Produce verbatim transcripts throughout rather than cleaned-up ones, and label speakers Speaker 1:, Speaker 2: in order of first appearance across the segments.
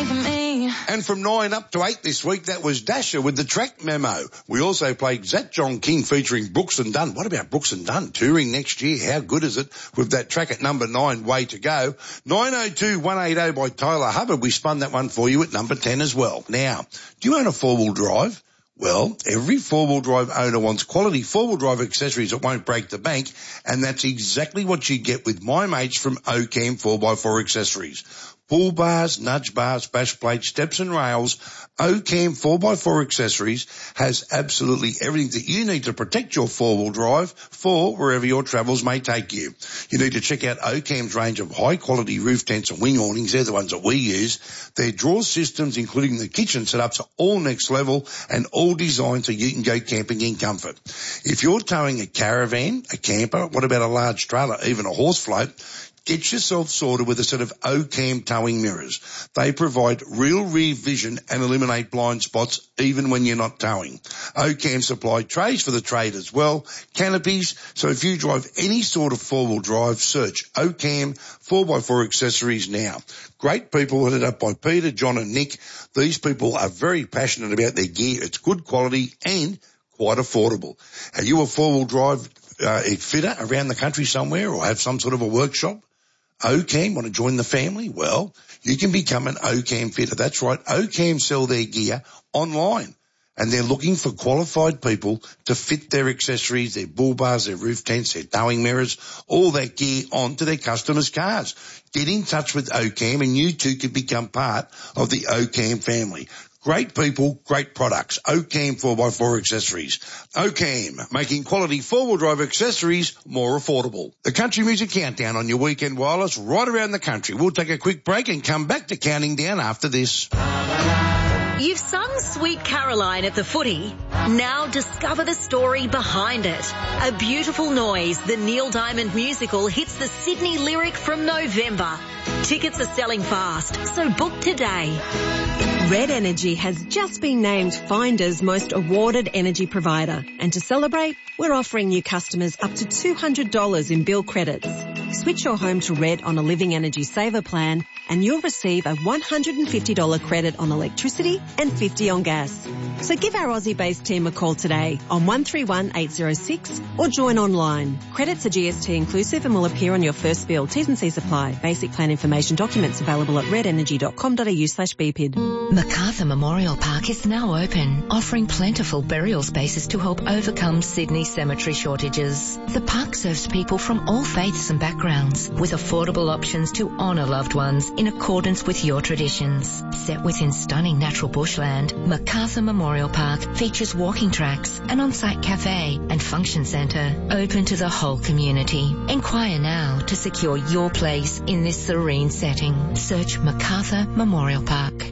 Speaker 1: wait for me.
Speaker 2: And from nine up to eight this week, that was Dasher with the track memo. We also played Zach John King featuring Brooks and Dunn. What about Brooks and Dunn touring next year? How good is it with that track at number nine, Way to Go? nine oh two one eight oh by Tyler Hubbard. We spun that one for you at number ten as well. Now, do you own a four-wheel drive? Well, every four-wheel drive owner wants quality four-wheel drive accessories that won't break the bank, and that's exactly what you get with my mates from Ocam four by four Accessories. Pull bars, nudge bars, bash plates, steps and rails. Ocam four by four Accessories has absolutely everything that you need to protect your four-wheel drive for wherever your travels may take you. You need to check out Ocam's range of high-quality roof tents and wing awnings. They're the ones that we use. Their drawer systems, including the kitchen setups, are all next level and all designed so you can go camping in comfort. If you're towing a caravan, a camper, what about a large trailer, even a horse float? Get yourself sorted with a set of Ocam towing mirrors. They provide real rear vision and eliminate blind spots even when you're not towing. Ocam supply trays for the trade as well, canopies. So if you drive any sort of four-wheel drive, search Ocam four by four Accessories now. Great people headed up by Peter, John and Nick. These people are very passionate about their gear. It's good quality and quite affordable. Are you a four-wheel drive uh, fitter around the country somewhere or have some sort of a workshop? Ocam, want to join the family? Well, you can become an Ocam fitter. That's right. Ocam sell their gear online and they're looking for qualified people to fit their accessories, their bull bars, their roof tents, their towing mirrors, all that gear onto their customers' cars. Get in touch with Ocam and you too could become part of the Ocam family. Great people, great products. Ocam four by four Accessories. Ocam, making quality four-wheel drive accessories more affordable. The Country Music Countdown on your weekend wireless right around the country. We'll take a quick break and come back to counting down after this.
Speaker 3: You've sung Sweet Caroline at the footy. Now discover the story behind it. A Beautiful Noise, the Neil Diamond musical, hits the Sydney Lyric from November. Tickets are selling fast, so book today.
Speaker 4: Red Energy has just been named Finder's most awarded energy provider. And to celebrate, we're offering new customers up to two hundred dollars in bill credits. Switch your home to Red on a Living Energy Saver plan and you'll receive a one hundred fifty dollars credit on electricity and fifty dollars on gas. So give our Aussie-based team a call today on one three one eight zero six or join online. Credits are G S T inclusive and will appear on your first bill. T's and C's apply. Basic plan information documents available at red energy dot com dot a u slash b p i d.
Speaker 5: Macarthur Memorial Park is now open, offering plentiful burial spaces to help overcome Sydney's cemetery shortages. The park serves people from all faiths and backgrounds, with affordable options to honour loved ones in accordance with your traditions. Set within stunning natural bushland, Macarthur Memorial Park features walking tracks, an on-site cafe and function centre open to the whole community. Inquire now to secure your place in this serene setting. Search Macarthur Memorial Park.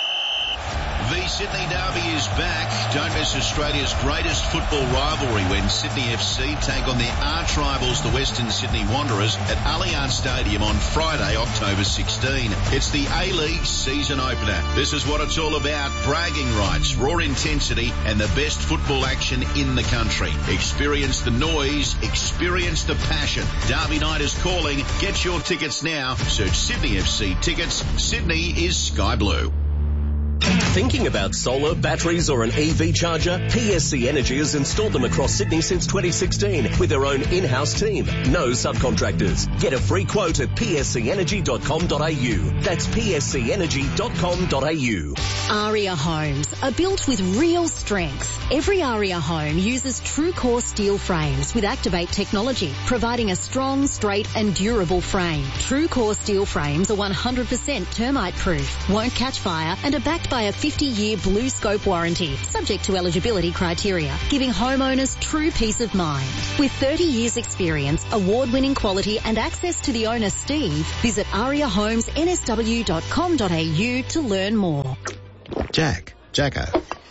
Speaker 6: The Sydney Derby is back. Don't miss Australia's greatest football rivalry when Sydney F C take on their arch rivals, the Western Sydney Wanderers, at Allianz Stadium on Friday, October sixteenth. It's the A-League season opener. This is what it's all about. Bragging rights, raw intensity, and the best football action in the country. Experience the noise. Experience the passion. Derby night is calling. Get your tickets now. Search Sydney F C tickets. Sydney is sky blue.
Speaker 7: Thinking about solar, batteries or an E V charger? P S C Energy has installed them across Sydney since twenty sixteen with their own in-house team. No subcontractors. Get a free quote at p s c energy dot com dot a u. That's p s c energy dot com dot a u.
Speaker 3: Aria Homes are built with real strengths. Every Aria home uses TrueCore steel frames with Activate technology, providing a strong, straight and durable frame. TrueCore steel frames are one hundred percent termite proof, won't catch fire and are backed by a fifty-year Blue Scope warranty, subject to eligibility criteria, giving homeowners true peace of mind. With thirty years experience, award-winning quality and access to the owner Steve, visit aria homes n s w dot com dot a u to learn more.
Speaker 8: Jack, Jacko.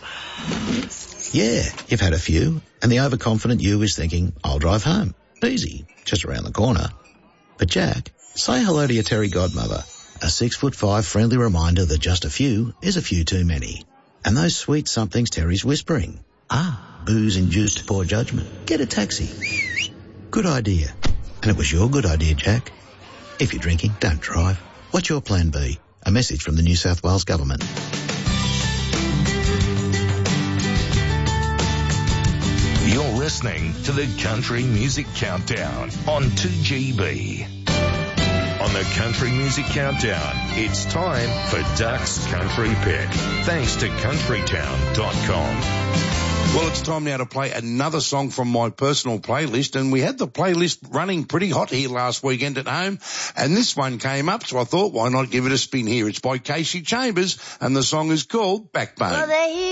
Speaker 8: Yeah, you've had a few, and the overconfident you is thinking, I'll drive home. Easy, just around the corner. But Jack, say hello to your Terry godmother. A six foot five friendly reminder that just a few is a few too many. And those sweet somethings Terry's whispering. Ah, booze-induced poor judgment. Get a taxi. Good idea. And it was your good idea, Jack. If you're drinking, don't drive. What's your plan B? A message from the New South Wales Government.
Speaker 1: You're listening to the Country Music Countdown on two G B. On the Country Music Countdown, it's time for Duck's Country Pick, thanks to country town dot com.
Speaker 2: Well, it's time now to play another song from my personal playlist, and we had the playlist running pretty hot here last weekend at home, and this one came up, so I thought, why not give it a spin here? It's by Casey Chambers, and the song is called Backbone.
Speaker 9: Well,